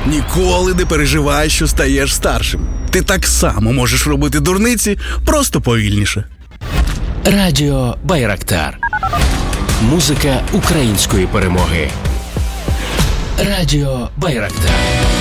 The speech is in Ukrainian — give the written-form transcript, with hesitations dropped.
Ніколи не переживай, що стаєш старшим. Ти так само можеш робити дурниці, просто повільніше. Радіо Байрактар. Музика української перемоги. Радіо Байрактар.